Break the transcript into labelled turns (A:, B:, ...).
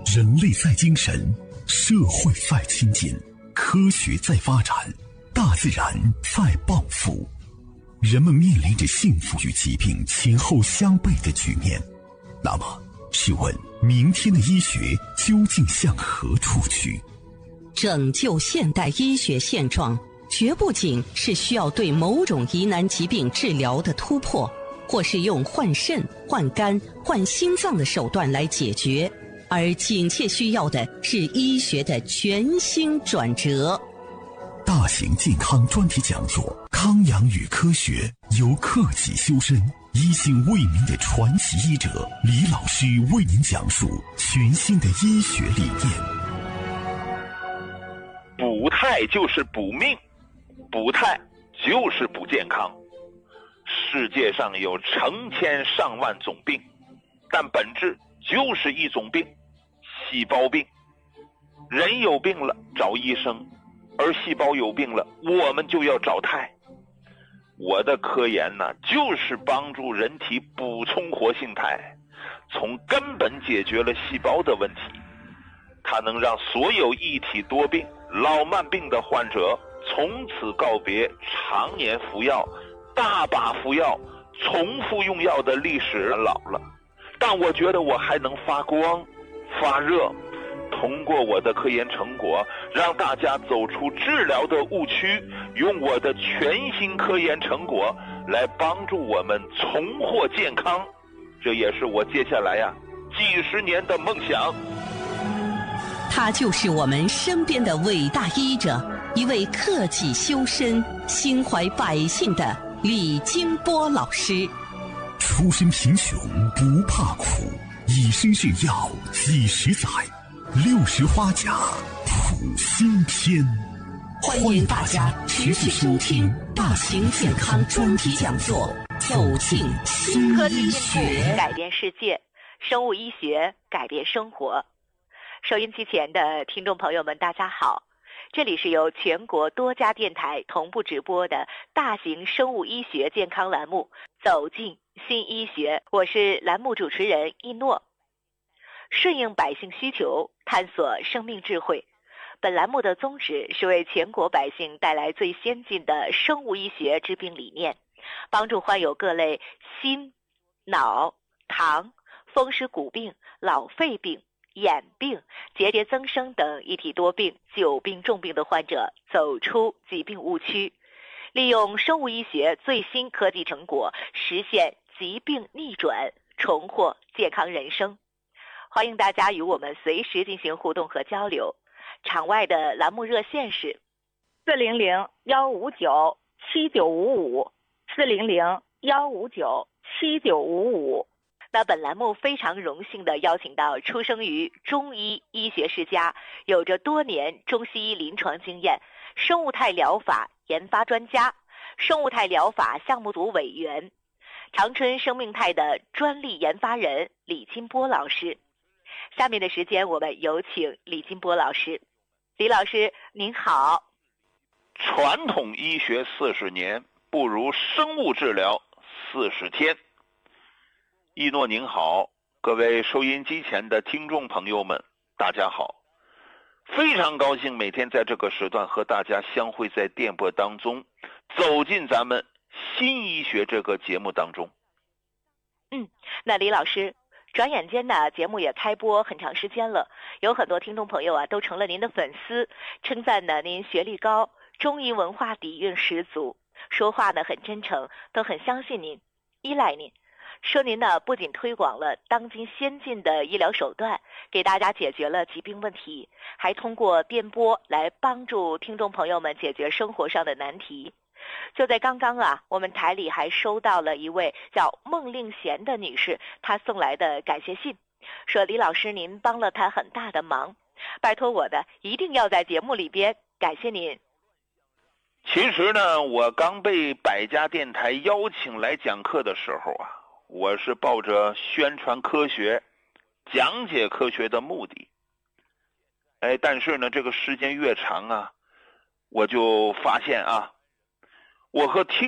A: 人类在精神，社会在亲近，科学在发展，大自然在报复。人们面临着幸福与疾病前后相悖的局面。那么，试问明天的医学究竟向何处去？
B: 拯救现代医学现状，绝不仅是需要对某种疑难疾病治疗的突破，或是用换肾、换肝、换心脏的手段来解决，而紧切需要的是医学的全新转折。
A: 大型健康专题讲座《康养与科学》，由克己修身、一心为民的传奇医者李老师为您讲述全新的医学理念。
C: 补态就是补命，补态就是补健康。世界上有成千上万种病，但本质就是一种病，细胞病。人有病了找医生，而细胞有病了我们就要找态。我的科研呢，就是帮助人体补充活性肽，从根本解决了细胞的问题。它能让所有一体多病、老慢病的患者从此告别常年服药、大把服药、重复用药的历史老了。但我觉得我还能发光、发热，通过我的科研成果，让大家走出治疗的误区，用我的全新科研成果来帮助我们重获健康。这也是我接下来几十年的梦想。
B: 他就是我们身边的伟大医者，一位克己修身、心怀百姓的李金波老师。
A: 出身贫穷不怕苦，以身试药几十载，60花甲谱新篇。欢迎大家持续收听大型健康专题讲座，走进新医学，
D: 改变世界，生物医学改变生活。收音机前的听众朋友们，大家好，这里是由全国多家电台同步直播的大型生物医学健康栏目《走进新医学》，我是栏目主持人一诺。顺应百姓需求，探索生命智慧。本栏目的宗旨是为全国百姓带来最先进的生物医学治病理念，帮助患有各类心、脑、糖、风湿骨病、老肺病、眼病、结节增生等一体多病、久病重病的患者走出疾病误区，利用生物医学最新科技成果，实现疾病逆转，重获健康人生。欢迎大家与我们随时进行互动和交流。场外的栏目热线是400-159-7955，400-159-7955。那本栏目非常荣幸地邀请到出生于中医医学世家，有着多年中西医临床经验，生物态疗法研发专家，生物态疗法项目组委员，长春生命态的专利研发人李金波老师。下面的时间我们有请李金波老师。李老师您好。
C: 传统医学40年，不如生物治疗40天。一诺您好，各位收音机前的听众朋友们，大家好。非常高兴每天在这个时段和大家相会在电波当中，走进咱们新医学这个节目当中。
D: 那李老师，转眼间呢，节目也开播很长时间了，有很多听众朋友都成了您的粉丝，称赞呢您学历高，中医文化底蕴十足，说话呢很真诚，都很相信您，依赖您。说您呢不仅推广了当今先进的医疗手段，给大家解决了疾病问题，还通过电波来帮助听众朋友们解决生活上的难题。就在刚刚我们台里还收到了一位叫孟令贤的女士，她送来的感谢信，说李老师您帮了她很大的忙，拜托我的一定要在节目里边感谢您。
C: 其实呢，我刚被百家电台邀请来讲课的时候我是抱着宣传科学、讲解科学的目的。但是呢，这个时间越长我就发现我和听